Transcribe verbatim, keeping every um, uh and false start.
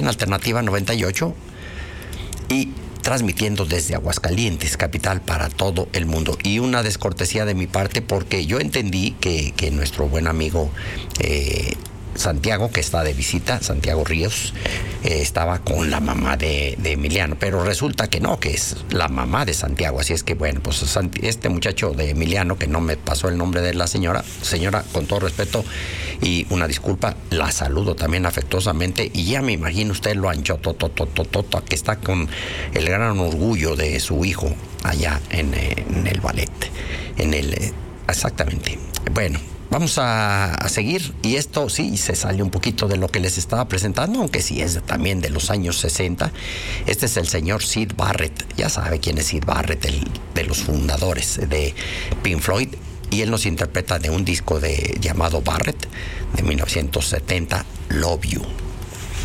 en Alternativa noventa y ocho y transmitiendo desde Aguascalientes, capital, para todo el mundo. Y una descortesía de mi parte, porque yo entendí que, que nuestro buen amigo eh, Santiago, que está de visita, Santiago Ríos, eh, estaba con la mamá de, de Emiliano, pero resulta que no, que es la mamá de Santiago. Así es que, bueno, pues este muchacho de Emiliano, que no me pasó el nombre de la señora, señora, con todo respeto y una disculpa, la saludo también afectuosamente, y ya me imagino usted lo anchototototota, que está con el gran orgullo de su hijo allá en, en el ballet, en el, exactamente. Bueno, vamos a, a seguir, y esto sí se sale un poquito de lo que les estaba presentando, aunque sí es también de los años sesenta. Este es el señor Syd Barrett. Ya sabe quién es Syd Barrett, el de los fundadores de Pink Floyd, y él nos interpreta de un disco de, llamado Barrett, de mil novecientos setenta, Love You.